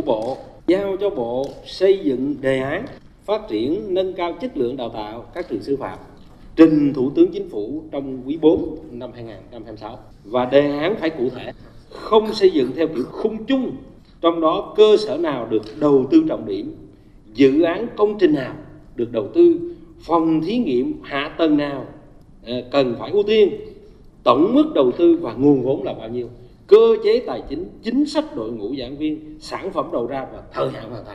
Bộ giao cho Bộ xây dựng đề án phát triển nâng cao chất lượng đào tạo các trường sư phạm trình Thủ tướng Chính phủ trong quý 4 năm 2026. Và đề án phải cụ thể, không xây dựng theo kiểu khung chung, trong đó cơ sở nào được đầu tư trọng điểm, dự án công trình nào được đầu tư, phòng thí nghiệm hạ tầng nào cần phải ưu tiên, tổng mức đầu tư và nguồn vốn là bao nhiêu, cơ chế tài chính, chính sách đội ngũ giảng viên, sản phẩm đầu ra và thời hạn hoàn thành.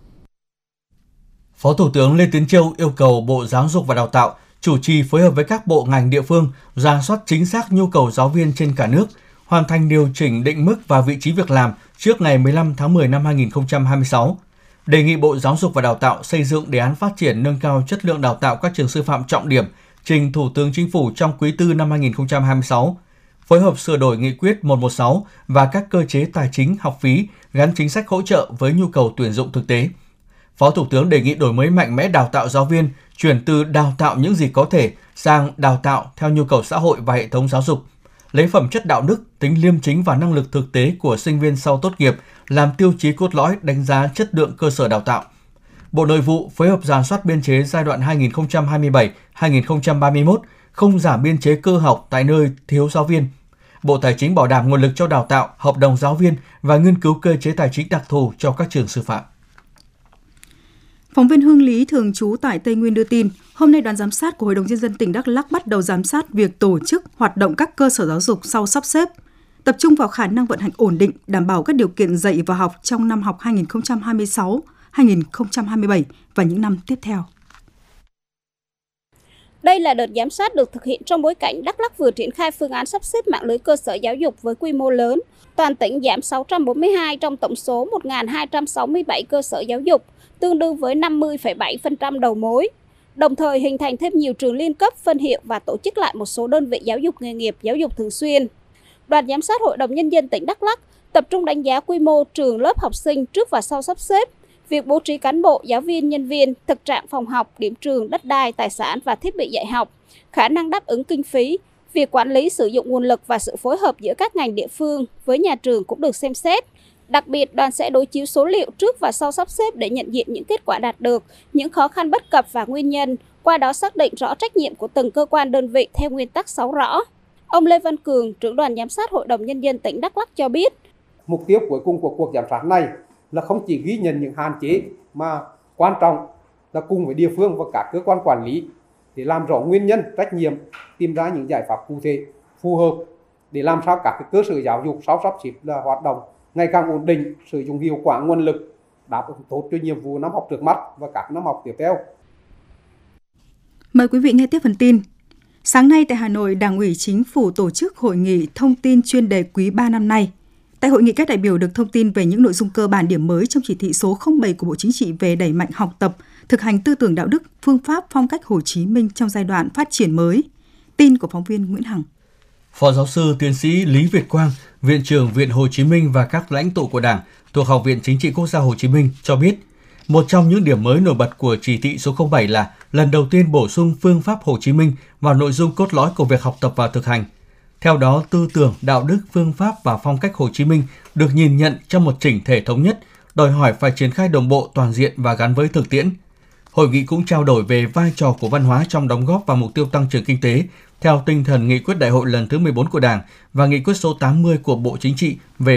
Phó Thủ tướng Lê Tiến Châu yêu cầu Bộ Giáo dục và Đào tạo chủ trì phối hợp với các bộ ngành địa phương rà soát chính xác nhu cầu giáo viên trên cả nước, hoàn thành điều chỉnh định mức và vị trí việc làm trước ngày 15 tháng 10 năm 2026. Đề nghị Bộ Giáo dục và Đào tạo xây dựng đề án phát triển nâng cao chất lượng đào tạo các trường sư phạm trọng điểm trình Thủ tướng Chính phủ trong quý 4 năm 2026, phối hợp sửa đổi Nghị quyết 116 và các cơ chế tài chính học phí gắn chính sách hỗ trợ với nhu cầu tuyển dụng thực tế. Phó Thủ tướng đề nghị đổi mới mạnh mẽ đào tạo giáo viên, chuyển từ đào tạo những gì có thể sang đào tạo theo nhu cầu xã hội và hệ thống giáo dục, lấy phẩm chất đạo đức, tính liêm chính và năng lực thực tế của sinh viên sau tốt nghiệp làm tiêu chí cốt lõi đánh giá chất lượng cơ sở đào tạo. Bộ Nội vụ phối hợp rà soát biên chế giai đoạn 2027-2031, không giảm biên chế cơ học tại nơi thiếu giáo viên. Bộ Tài chính bảo đảm nguồn lực cho đào tạo, hợp đồng giáo viên và nghiên cứu cơ chế tài chính đặc thù cho các trường sư phạm. Phóng viên Hương Lý thường trú tại Tây Nguyên đưa tin, hôm nay đoàn giám sát của Hội đồng Nhân dân tỉnh Đắk Lắk bắt đầu giám sát việc tổ chức hoạt động các cơ sở giáo dục sau sắp xếp, tập trung vào khả năng vận hành ổn định, đảm bảo các điều kiện dạy và học trong năm học 2026-2027 và những năm tiếp theo. Đây là đợt giám sát được thực hiện trong bối cảnh Đắk Lắk vừa triển khai phương án sắp xếp mạng lưới cơ sở giáo dục với quy mô lớn. Toàn tỉnh giảm 642 trong tổng số 1.267 cơ sở giáo dục, tương đương với 50,7% đầu mối. Đồng thời hình thành thêm nhiều trường liên cấp, phân hiệu và tổ chức lại một số đơn vị giáo dục nghề nghiệp, giáo dục thường xuyên. Đoàn giám sát Hội đồng Nhân dân tỉnh Đắk Lắk tập trung đánh giá quy mô trường lớp học sinh trước và sau sắp xếp, việc bố trí cán bộ, giáo viên, nhân viên, thực trạng phòng học, điểm trường, đất đai, tài sản và thiết bị dạy học, khả năng đáp ứng kinh phí, việc quản lý sử dụng nguồn lực và sự phối hợp giữa các ngành địa phương với nhà trường cũng được xem xét. Đặc biệt, đoàn sẽ đối chiếu số liệu trước và sau sắp xếp để nhận diện những kết quả đạt được, những khó khăn bất cập và nguyên nhân, qua đó xác định rõ trách nhiệm của từng cơ quan đơn vị theo nguyên tắc 6 rõ. Ông Lê Văn Cường, trưởng đoàn giám sát Hội đồng Nhân dân tỉnh Đắk Lắk cho biết. Mục tiêu cuối cùng của cuộc giám sát này là không chỉ ghi nhận những hạn chế mà quan trọng là cùng với địa phương và các cơ quan quản lý để làm rõ nguyên nhân, trách nhiệm, tìm ra những giải pháp cụ thể, phù hợp để làm sao các cơ sở giáo dục sau sắp xếp là hoạt động ngày càng ổn định, sử dụng hiệu quả nguồn lực, đáp ứng tốt cho nhiệm vụ năm học trước mắt và các năm học tiếp theo. Mời quý vị nghe tiếp phần tin. Sáng nay tại Hà Nội, Đảng ủy Chính phủ tổ chức hội nghị thông tin chuyên đề quý 3 năm nay. Tại hội nghị, các đại biểu được thông tin về những nội dung cơ bản điểm mới trong chỉ thị số 07 của Bộ Chính trị về đẩy mạnh học tập, thực hành tư tưởng đạo đức, phương pháp phong cách Hồ Chí Minh trong giai đoạn phát triển mới. Tin của phóng viên Nguyễn Hằng. Phó giáo sư tiến sĩ Lý Việt Quang, Viện trưởng Viện Hồ Chí Minh và các lãnh tụ của Đảng thuộc Học viện Chính trị Quốc gia Hồ Chí Minh cho biết, một trong những điểm mới nổi bật của chỉ thị số 07 là lần đầu tiên bổ sung phương pháp Hồ Chí Minh vào nội dung cốt lõi của việc học tập và thực hành. Theo đó, tư tưởng, đạo đức, phương pháp và phong cách Hồ Chí Minh được nhìn nhận trong một chỉnh thể thống nhất, đòi hỏi phải triển khai đồng bộ, toàn diện và gắn với thực tiễn. Hội nghị cũng trao đổi về vai trò của văn hóa trong đóng góp vào mục tiêu tăng trưởng kinh tế, theo tinh thần nghị quyết đại hội lần thứ 14 của Đảng và nghị quyết số 80 của Bộ Chính trị về